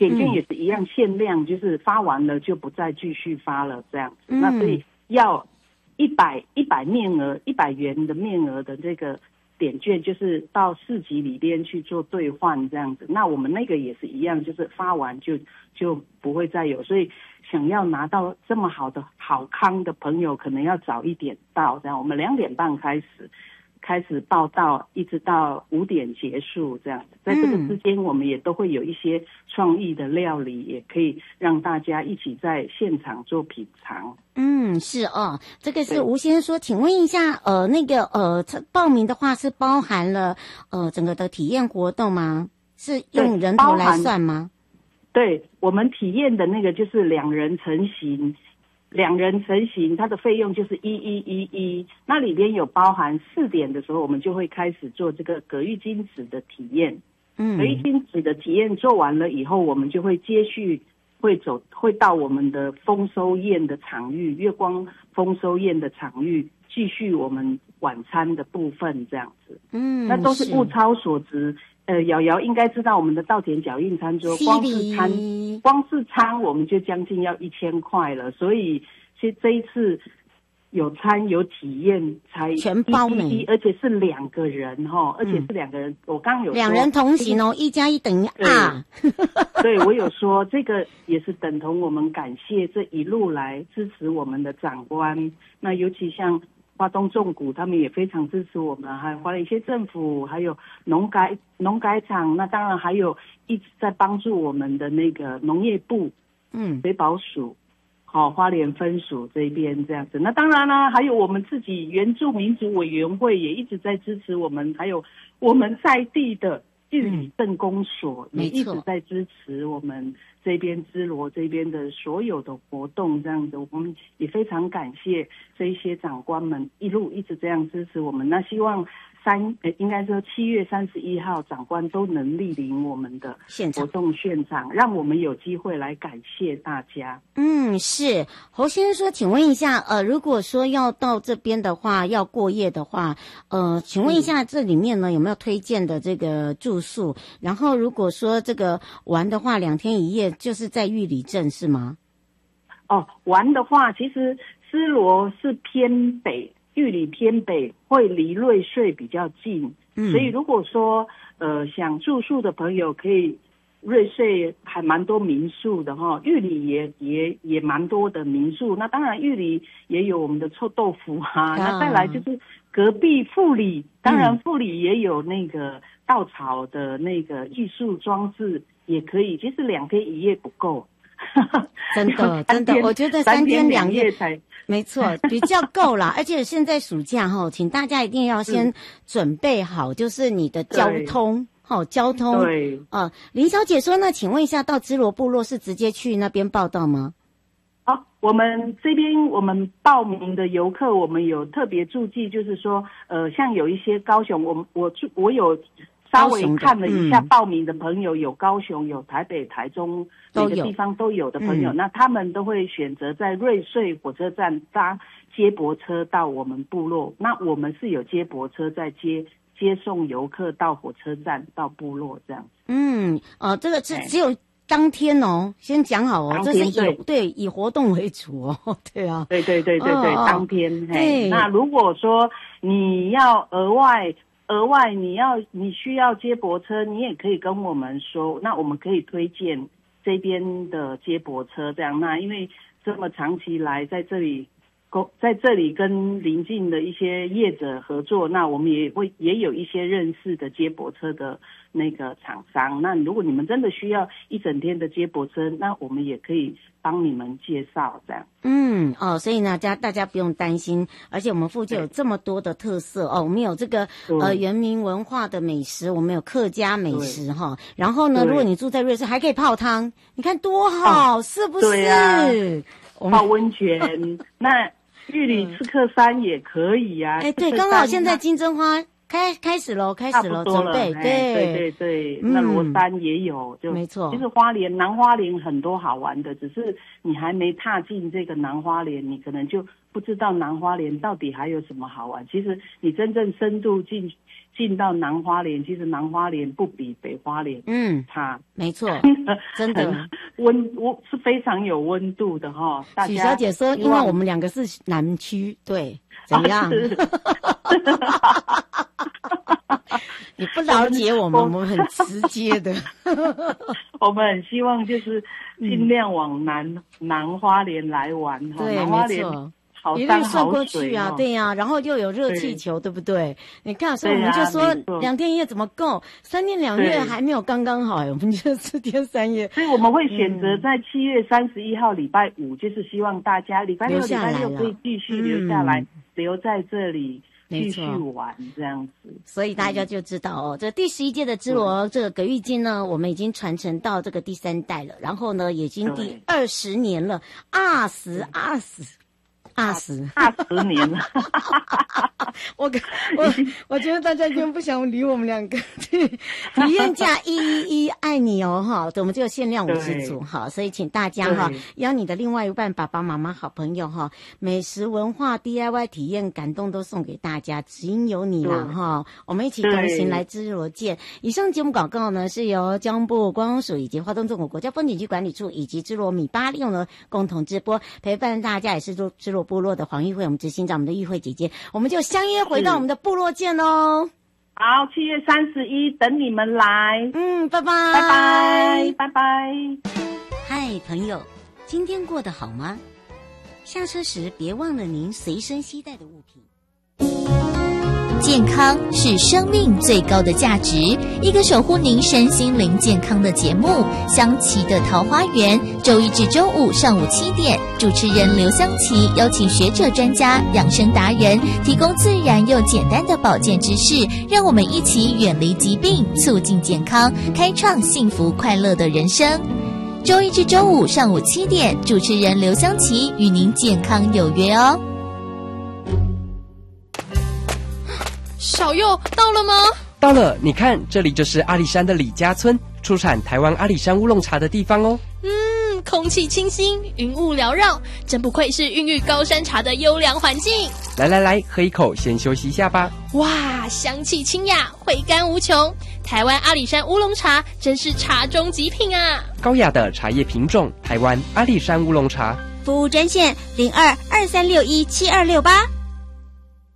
点券也是一样限量，就是发完了就不再继续发了这样子。那所以要100面额100元的面额的这个点券，就是到市集里边去做兑换这样子。那我们那个也是一样，就是发完就不会再有。所以想要拿到这么好的好康的朋友，可能要早一点到。这样我们2点半开始报到，一直到5点结束这样子。在这个之间，我们也都会有一些创意的料理，也可以让大家一起在现场做品尝。 是哦，这个是吴先生说，请问一下，报名的话是包含了整个的体验活动吗？是用人头来算吗？ 对，我们体验的那个就是2人成型。2人成型，它的费用就是1111，那里边有包含4点的时候，我们就会开始做这个葛玉金子的体验。葛玉金子的体验做完了以后，我们就会接续会到我们的丰收宴的场域，月光丰收宴的场域，继续我们晚餐的部分这样子。那都是物超所值。瑶瑶应该知道我们的稻田脚印餐桌，光是餐我们就将近要1000块了，所以这一次有餐有体验才全包呢， 而且是2个人而且是2个人，我刚刚有说 2人同行1+1等于2。 对，我有说这个也是等同我们感谢这一路来支持我们的长官，那尤其像花东纵谷他们也非常支持我们，还有花莲县政府，还有农改场，那当然还有一直在帮助我们的那个农业部，水保署，花莲分署这边这样子。那当然啦，还有我们自己原住民族委员会也一直在支持我们，还有我们在地的玉里镇公所也一直在支持我们这边芝罗这边的所有的活动这样子。我们也非常感谢这一些长官们一直这样支持我们。那希望应该说7月31号长官都能莅临我们的活动现场，让我们有机会来感谢大家。 是侯先生说，请问一下，如果说要到这边的话，要过夜的话，请问一下这里面呢有没有推荐的这个住宿？然后如果说这个玩的话，2天1夜就是在玉里镇是吗？ 玩的话，其实芝罗是偏北，玉里偏北，会离瑞穗比较近，所以如果说想住宿的朋友可以，瑞穗还蛮多民宿的玉里也蛮多的民宿。那当然玉里也有我们的臭豆腐那再来就是隔壁富里，当然富里也有那个稻草的那个艺术装置，也可以。其实2天1夜不够。 真的，我觉得3天2夜才没错，比较够啦。而且现在暑假请大家一定要先准备好，就是你的交通。 对林小姐说呢，请问一下，到芝罗部落是直接去那边报到吗？ 我们这边我们报名的游客，我们有特别注记，就是说像有一些高雄，我有稍微看了一下报名的朋友，有高雄，有台北、台中，每个地方都有的朋友，那他们都会选择在瑞穗火车站搭接驳车到我们部落。那我们是有接驳车在接送游客到火车站到部落这样子。 这个是只有当天先讲好这是以活动为主对啊， 对，当天。那如果说你要额外你需要接驳车，你也可以跟我们说，那我们可以推荐这边的接驳车这样。那因为这么长期来在这里跟邻近的一些业者合作，那我们也有一些认识的接驳车的那个厂商。那如果你们真的需要一整天的接驳车，那我们也可以帮你们介绍这样。 所以呢，大家不用担心，而且我们附近有这么多的特色我们有这个原民文化的美食，我们有客家美食然后呢，如果你住在瑞士，还可以泡汤，你看多好，是不是？ 对啊，泡温泉那玉里赤克山也可以对，刚好现在金针花开始了，准备， 对，那罗山也有，就没错。 其实南花莲很多好玩的，只是你还没踏进这个南花莲，你可能就不知道南花莲到底还有什么好玩。其实你真正深度进到南花莲，其实南花莲不比北花莲差， 没错，真的是非常有温度的哈。 许小姐说，因为我们2个是南区，对，怎样？你不了解我们，我们很直接的。 我们很希望就是尽量往南花莲来玩哈， 对， 南花莲好山好过去啊，对呀，然后又有热气球，对不对？你看，所以我们就说2天1夜怎么够？3天2夜还没有刚刚好，我们就4天3夜。 所以我们会选择在7月31号礼拜5，就是希望大家礼拜6、礼拜6可以继续留下来，留在这里。继续玩这样子， 所以大家就知道哦，这第11届的支罗这个葛玉金呢，我们已经传承到这个第3代了，然后呢，已经第20年了，20年了。我觉得大家已经不想理我们2个。体验价111爱你哦哈，我们就限量50组哈，所以请大家哈，邀你的另外一半、爸爸妈妈、好朋友哈，美食文化 DIY 体验感动都送给大家，只因有你啦哈，我们一起同行来支罗见。以上节目广告呢是由交通部观光署以及花东纵谷国家风景区管理处以及支罗米巴利用呢共同直播，陪伴大家也是支罗部落的黄玉慧，我们执行长，我们的玉慧姐姐，我们就相约回到我们的部落见喽。 好，7月31等你们来。 拜拜， 拜拜，拜拜。 嗨，朋友，今天过得好吗？下车时别忘了您随身携带的物品。 健康是生命最高的价值，一个守护您身心灵健康的节目，香琪的桃花源，周一至周五上午7点，主持人刘香琪邀请学者专家、养生达人，提供自然又简单的保健知识，让我们一起远离疾病，促进健康，开创幸福快乐的人生。周一至周五上午7点，主持人刘香琪与您健康有约哦。 小佑到了吗？ 到了，你看，这里就是阿里山的李家村，出产台湾阿里山乌龙茶的地方哦。 空气清新，云雾缭绕，真不愧是孕育高山茶的优良环境。 来，喝一口，先休息一下吧。 哇，香气清雅，回甘无穷。台湾阿里山乌龙茶真是茶中极品啊！ 高雅的茶叶品种，台湾阿里山乌龙茶。 服务专线0223617268。